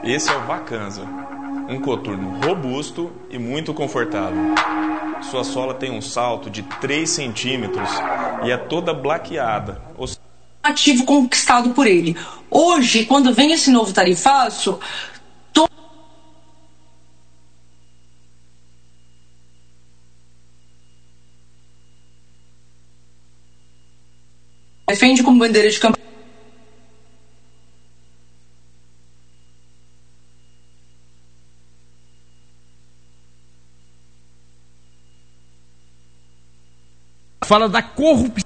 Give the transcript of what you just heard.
Esse é o Vacanza, um coturno robusto e muito confortável. Sua sola tem um salto de 3 centímetros e é toda blaqueada. Ativo conquistado por ele. Hoje, quando vem esse novo tarifaço, defende como bandeira de campanha. Fala da corrupção